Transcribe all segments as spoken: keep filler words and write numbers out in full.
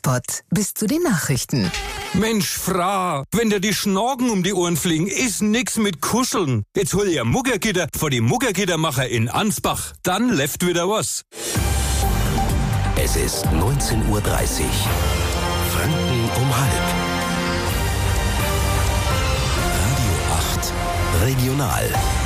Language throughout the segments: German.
Spot bis zu den Nachrichten. Mensch, Fra, wenn dir die Schnorken um die Ohren fliegen, ist nix mit Kuscheln. Jetzt hol ihr Muggergitter vor die Muggergittermacher in Ansbach. Dann läuft wieder was. Es ist neunzehn Uhr dreißig. Franken um halb. Radio acht Regional.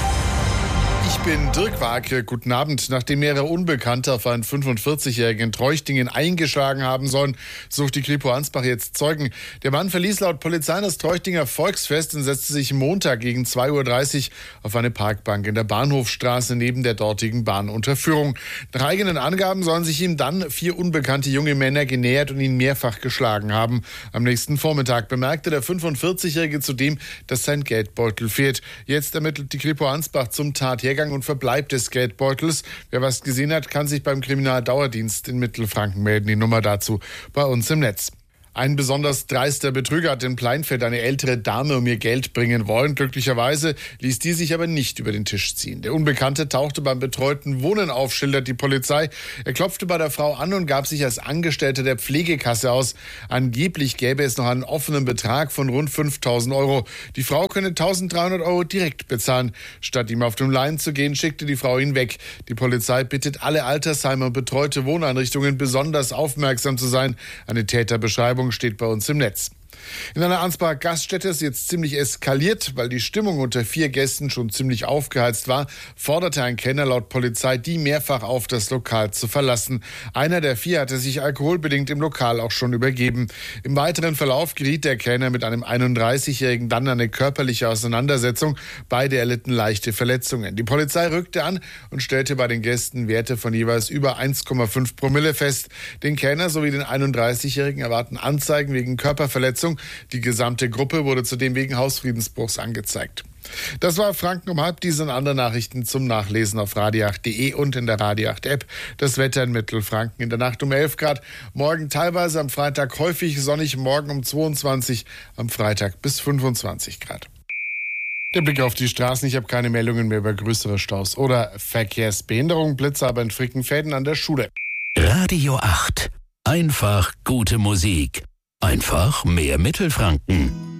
Ich bin Dirk Wake. Guten Abend. Nachdem mehrere Unbekannte auf einen fünfundvierzigjährigen in Treuchtingen eingeschlagen haben sollen, sucht die Kripo Ansbach jetzt Zeugen. Der Mann verließ laut Polizei das Treuchtinger Volksfest und setzte sich Montag gegen zwei Uhr dreißig auf eine Parkbank in der Bahnhofstraße neben der dortigen Bahnunterführung. Nach eigenen Angaben sollen sich ihm dann vier unbekannte junge Männer genähert und ihn mehrfach geschlagen haben. Am nächsten Vormittag bemerkte der fünfundvierzigjährige zudem, dass sein Geldbeutel fehlt. Jetzt ermittelt die Kripo Ansbach zum Tathergang und Verbleib des Geldbeutels. Wer was gesehen hat, kann sich beim Kriminaldauerdienst in Mittelfranken melden. Die Nummer dazu bei uns im Netz. Ein besonders dreister Betrüger hat in Pleinfeld eine ältere Dame um ihr Geld bringen wollen. Glücklicherweise ließ die sich aber nicht über den Tisch ziehen. Der Unbekannte tauchte beim betreuten Wohnen auf, schildert die Polizei. Er klopfte bei der Frau an und gab sich als Angestellter der Pflegekasse aus. Angeblich gäbe es noch einen offenen Betrag von rund fünftausend Euro. Die Frau könne eintausenddreihundert Euro direkt bezahlen. Statt ihm auf den Leim zu gehen, schickte die Frau ihn weg. Die Polizei bittet alle Altersheime und betreute Wohneinrichtungen besonders aufmerksam zu sein. Eine Täterbeschreibung steht bei uns im Netz. In einer Ansbacher Gaststätte ist jetzt ziemlich eskaliert, weil die Stimmung unter vier Gästen schon ziemlich aufgeheizt war, forderte ein Kellner laut Polizei die mehrfach auf, das Lokal zu verlassen. Einer der vier hatte sich alkoholbedingt im Lokal auch schon übergeben. Im weiteren Verlauf geriet der Kellner mit einem einunddreißigjährigen dann eine körperliche Auseinandersetzung. Beide erlitten leichte Verletzungen. Die Polizei rückte an und stellte bei den Gästen Werte von jeweils über eins Komma fünf Promille fest. Den Kellner sowie den einunddreißigjährigen erwarten Anzeigen wegen Körperverletzung. Die gesamte Gruppe wurde zudem wegen Hausfriedensbruchs angezeigt. Das war Franken um halb. Diese und andere Nachrichten zum Nachlesen auf radio acht punkt de und in der Radio acht App. Das Wetter in Mittelfranken in der Nacht um elf Grad. Morgen teilweise am Freitag häufig sonnig, morgen um zweiundzwanzig, am Freitag bis fünfundzwanzig Grad. Der Blick auf die Straßen. Ich habe keine Meldungen mehr über größere Staus oder Verkehrsbehinderung. Blitze aber in Frickenfäden an der Schule. Radio acht. Einfach gute Musik. Einfach mehr Mittelfranken.